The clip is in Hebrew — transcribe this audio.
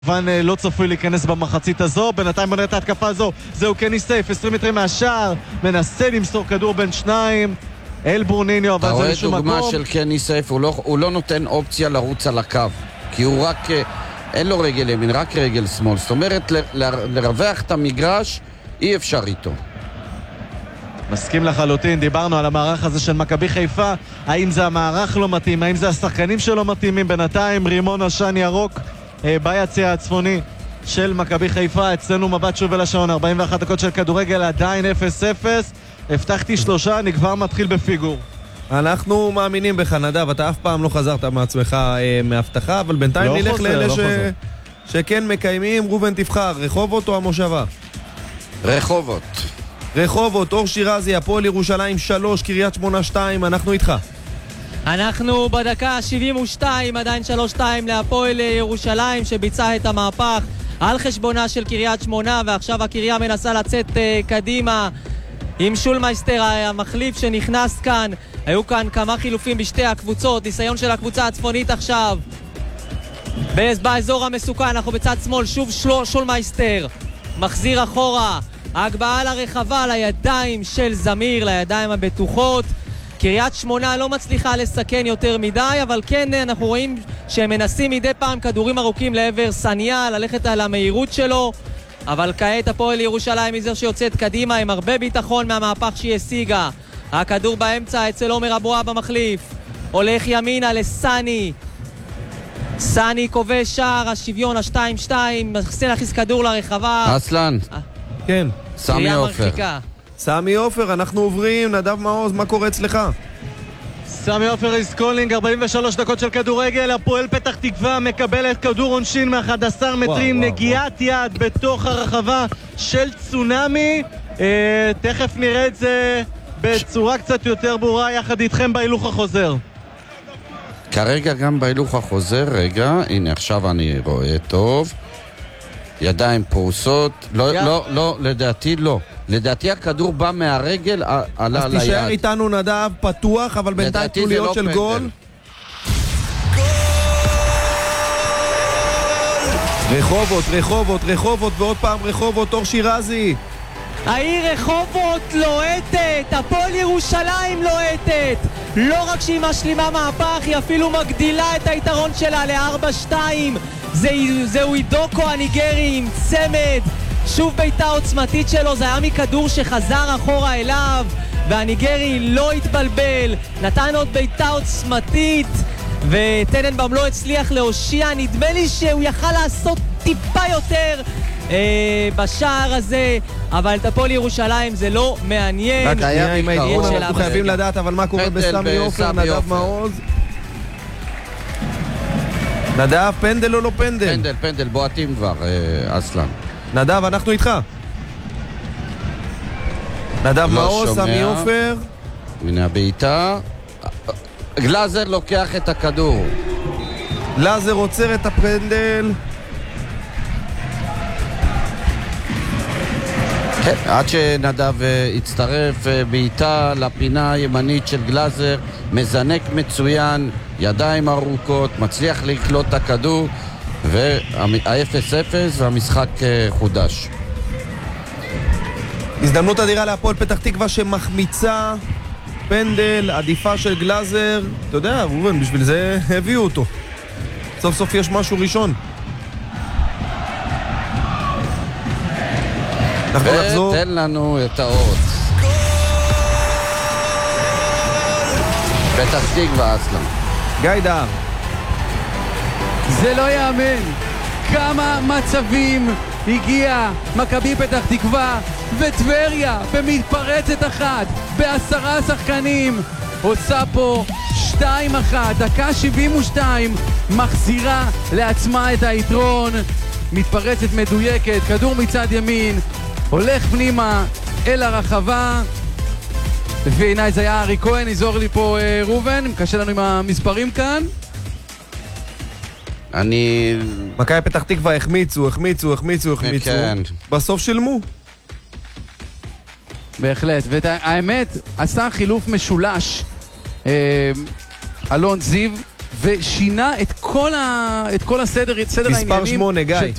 כמובן לא צפוי להיכנס במחצית הזו. בינתיים בונה את ההתקפה הזו, זהו קני סייף, 20 מטרים מהשער, מנסה למסור כדור בין שניים אל בורניניו, אבל זה לשום מקום. אתה רואה דוגמה של קני סייף, הוא לא נותן אופציה לרוץ על הקו, כי הוא רק, אין לו רגל ימין, רק רגל שמאל. זאת אומרת, לרווח את המגרש אי אפשר איתו. מסכים לחלוטין, דיברנו על המערך הזה של מכבי חיפה, האם זה המערך לא מתאים, האם זה השחקנים שלא מתאימים. בינתיים רימון עשן ירוק ביציע הצפוני של מכבי חיפה. אצלנו מבט שוב אל השעון, 41 דקות של כדורגל, עדיין 0-0. הבטחתי 3, אני כבר מתחיל בפיגור. אנחנו מאמינים בך נדב, אתה אף פעם לא חזרת מעצמך מהבטחה, אבל בינתיים נלך לאלה שכן מקיימים. רובן תבחר, רחובות או המושבה? רחובות. רחובות, אור שירזי, הפועל ירושלים 3, קריית שמונה 2, אנחנו איתך. אנחנו בדקה 72, עדיין 3-2 להפועל ירושלים שביצע את המהפך על חשבונה של קריית שמונה, ועכשיו הקריה מנסה לצאת קדימה עם שולמייסטר המחליף שנכנס כאן. היו כאן כמה חילופים בשתי הקבוצות, ניסיון של הקבוצה הצפונית עכשיו באזור המסוכן. אנחנו בצד שמאל, שוב שולמייסטר מחזיר אחורה, ההגבהה לרחבה לידיים של זמיר, לידיים הבטוחות. קריית שמונה לא מצליחה לסכן יותר מדי, אבל כן אנחנו רואים שהם מנסים מדי פעם כדורים ארוכים לעבר סניה, ללכת על המהירות שלו, אבל כעת הפועל ירושלים היא זו שיוצאת קדימה עם הרבה ביטחון מהמהפך שהיא השיגה. הכדור באמצע אצל עומר אבואה במחליף, הולך ימינה לסני, סני כובש שער, השוויון, 2-2, מנסה להכניס כדור לרחבה. אסלן. כן. סמי עופר. סמי עופר, אנחנו עוברים. נדב מעוז, מה קורה אצלך? סמי עופר איסקולינג, 43 דקות של כדורגל. הפועל פתח תקווה מקבלת כדור עונשין מ-11 מטרים, נגיעת יד בתוך הרחבה של צונמי. תכף נראה את זה בצורה קצת יותר ברורה יחד איתכם בהילוך החוזר. כרגע גם בהילוך החוזר, רגע, הנה עכשיו אני רואה טוב. ידיים פרוסות, לא, לדעתי לא. לדעתי הכדור בא מהרגל, עלה ליד. אז תישאר איתנו נדב, פתוח, אבל בינתיים תלוליות של גול. רחובות, ועוד פעם רחובות, אור שירזי. העיר רחובות לוהטת, הפועל ירושלים לוהטת. לא רק שהיא משלימה מהפך, היא אפילו מגדילה את היתרון שלה ל-4-2. זהו אידוקו הניגרי עם צמד, שוב ביתה עוצמתית שלו, זה היה מכדור שחזר אחורה אליו, והניגרי לא התבלבל, נתן עוד ביתה עוצמתית, וטננבאום לא הצליח להושיע. נדמה לי שהוא יכל לעשות טיפה יותר בשער הזה, אבל את הפועל ירושלים זה לא מעניין. רק היה עם העדכון, אנחנו חייבים לדעת אבל מה קורה בסמי עופר. נדב מעוז, נדב, פנדל או לא פנדל? פנדל, בועטים כבר, אסלן. נדב, אנחנו איתך. נדב מעוז, סמי עופר. הנה הבעיטה. גלאזר לוקח את הכדור. גלאזר עוצר את הפנדל. כן, עד שנדב הצטרף, בעיטה לפינה הימנית של גלאזר, מזנק מצוין, ידיים ארוכות, מצליח לקלוט את הכדור, וה-0-0 והמשחק חודש. הזדמנות אדירה להפועל פתח תקווה שמחמיצה, פנדל, עדיפה של גלאזר. אתה יודע, רובן, בשביל זה הביאו אותו. סוף סוף יש משהו ראשון. ותן לנו את האות. פתח תקווה, אסלן. גיא דהר. זה לא יאמן כמה מצבים הגיע מכבי פתח תקווה, וטבריה במתפרצת אחת ב10 שחקנים עושה פה 2-1, דקה 72, מחזירה לעצמה את היתרון. מתפרצת מדויקת, כדור מצד ימין, הולך פנימה אל הרחבה, והנה זה היה ארי כהן. יזור לי פה רובן, קשה לנו עם המספרים כאן. מכבי פתח תקווה החמיצו. כן. בסוף שילמו. בהחלט, והאמת, עשה חילוף משולש אלון זיו, ושינה את כל הסדר העניינים. מספר 8, גיא.